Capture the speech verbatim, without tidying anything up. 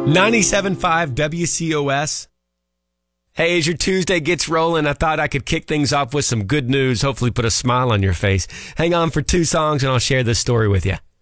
ninety-seven point five W C O S. Hey, as your Tuesday gets rolling, I thought I could kick things off with some good news, hopefully put a smile on your face. Hang on for two songs and I'll share this story with you.